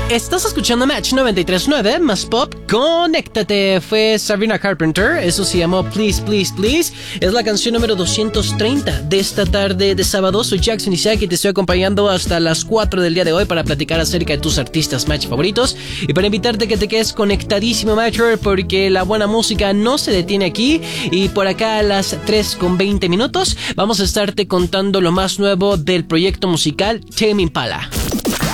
Estás escuchando Match 93.9, más pop, conéctate. Fue Sabrina Carpenter, eso se llamó Please, Please, Please. Es la canción número 230 de esta tarde de sábado. Soy Jackson Isaac y te estoy acompañando hasta las 4 del día de hoy para platicar acerca de tus artistas Match favoritos y para invitarte a que te quedes conectadísimo, Matcher, porque la buena música no se detiene aquí. Y por acá a las 3:20 vamos a estarte contando lo más nuevo del proyecto musical Tame Impala.